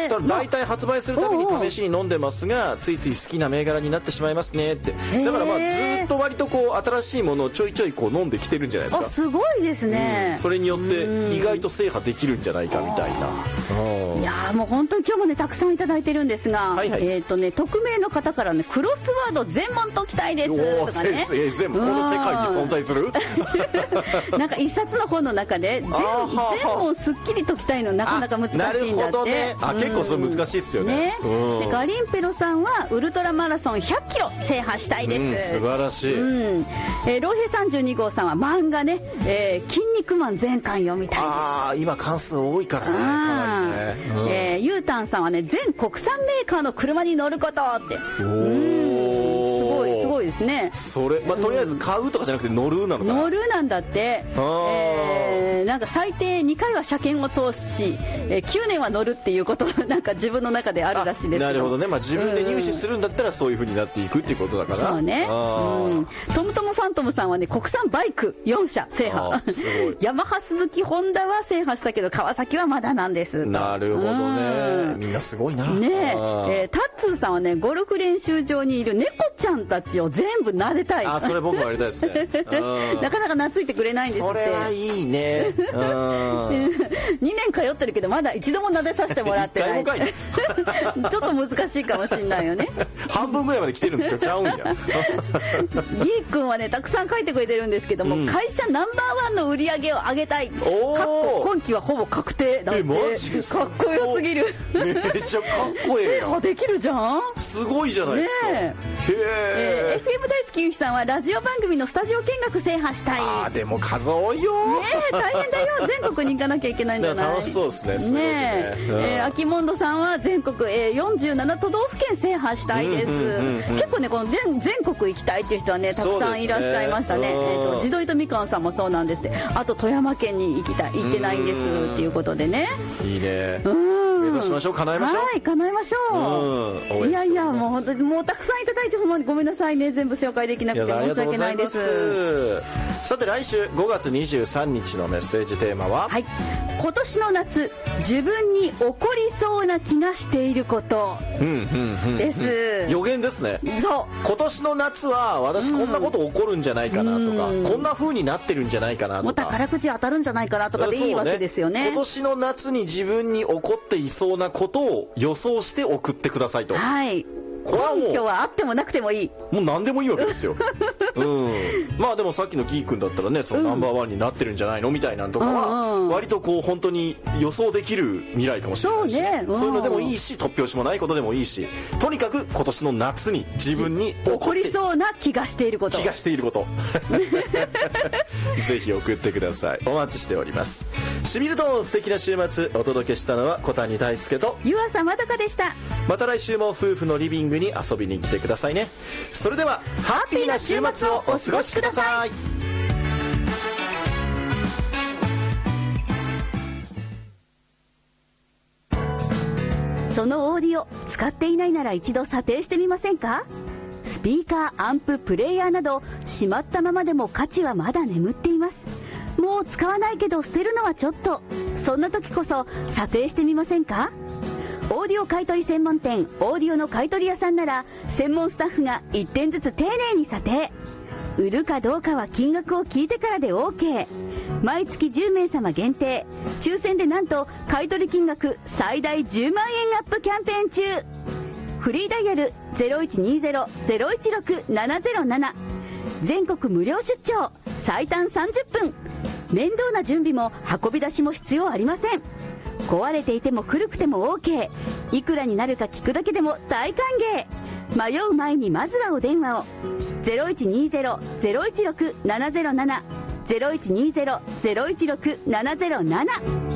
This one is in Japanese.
ね。大体発売するたびに試しに飲んでますが、ついつい好きな銘柄になってしまいますねって。だからまあずっと割とこう新しいものをちょいちょいこう飲んできてるんじゃないですか。 すごいですね。 それによって意外と制覇できるんじゃないかみたいな。 いやもう本当に今日もねたくさんいただいてるんですが、はいはい、匿名の方からね、クロスワード全問解きたいですとかね。 全部この世界に存在するなんか一冊の本の中で全問すっきり解きたいのなかなか難しいんだって。なるほどね。 結構それ難しいですよね。 でガリンペロさんはウルトラマラソン100キロ制覇したいです。 素晴らしい。 老平32号さんは漫画ね、筋肉マン全巻読みたいです。 今関数多いからね。かなりね。 ゆうたんさんはね、全国産メーカーの車に乗ることって。すごいですね。 それ、とりあえず買うとかじゃなくて乗るなのかな。 乗るなんだって。なんか最低2回は車検を通し、9年は乗るっていうことがなんか自分の中であるらしいですけど。 なるほどね。自分で入手するんだったらそういう風になっていくっていうことだから。 そうね。トムトムファントムさんはね、国産バイク4社制覇。すごい。ヤマハ、スズキ、ホンダは制覇したけど川崎はまだなんです。 なるほどね。みんなすごいな。 ねタッツーさんはね、ゴルフ練習場にいる猫ちゃんたちを全部撫でたい。 それ僕もやりたいですね。 なかなか懐いてくれないんですって。 それはいいね。 2年通ってるけどまだ一度も撫でさせてもらってない。ちょっと難しいかもしれないよね。 半分ぐらいまで来てるんですよ。ちゃうんや。ギー君はねたくさん書いてくれてるんですけども、会社ナンバーワンの売り上げを上げたい。今期はほぼ確定だって。 マジですか。 かっこよすぎる。 めっちゃかっこいい。 制覇できるじゃん。 すごいじゃないですか。 FM 大好きゆきさんはラジオ番組のスタジオ見学制覇したい。 でも数多いよ。 大変だよ。全国に行かなきゃいけないんじゃない。 楽しそうですね。 アキモンドさんは全国、47都道府県制覇したいです。結構ねこの全国行きたいっていう人はねたくさんいらっしゃいましたね。地鶏とみかんさんもそうなんですって。あと富山県に行ってないんですっていうことでね。 いいね。目指しましょう。叶えましょう。 はい、叶えましょう。いやもう本当にもうたくさんいただいてほんまにごめんなさいね。全部紹介できなくて申し訳ないです。 さて来週5月23日のメッセージテーマは、 今年の夏自分に起こりそうな気がしていることです。 予言ですね。 そう今年の夏は私こんなこと起こるんじゃないかなとか、こんな風になってるんじゃないかなとか、 もう宝くじ当たるんじゃないかなとかでいいわけですよね。 今年の夏に自分に起こっていそうなことを予想して送ってくださいと。 はい。根拠はあってもなくてもいい。 もう何でもいいわけですよ。でもさっきのキー君だったらね、そのナンバーワンになってるんじゃないのみたいなのとかは割とこう本当に予想できる未来かもしれないし、そういうのでもいいし、突拍子もないことでもいいし、とにかく今年の夏に自分に起こりそうな気がしていること。 ぜひ送ってください。お待ちしております。しみると素敵な週末お届けしたのは小谷大輔と湯浅まどかでした。 また来週も夫婦のリビングに遊びに来てくださいね。それではハッピーな週末をお過ごしください。 そのオーディオ使っていないなら一度査定してみませんか？スピーカー、アンプ、プレイヤーなどしまったままでも価値はまだ眠っています。もう使わないけど捨てるのはちょっと。そんな時こそ査定してみませんか？オーディオ買取専門店オーディオの買取屋さんなら専門スタッフが1点ずつ丁寧に査定。売るかどうかは金額を聞いてからで OK。 毎月10名様限定抽選でなんと買取金額最大10万円アップキャンペーン中。フリーダイヤル 0120-016-707 全国無料出張最短30分。面倒な準備も運び出しも必要ありません。壊れていても古くても OK。 いくらになるか聞くだけでも大歓迎。迷う前にまずはお電話を。 0120-016-707 0120-016-707